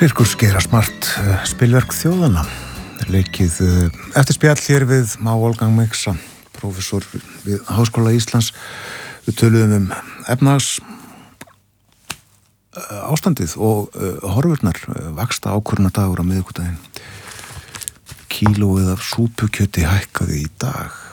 Sirkus Geira Smart, spilverk þjóðanna, leikið eftir spjall hér við Má Wolfgang Miksa, prófessor við Háskóla Íslands. Við töluðum efnahags ástandið og horfurnar, vaxta ákvörðunardagur á miðvikudaginn. Kílóið af súpukjöti hækkaði í dag.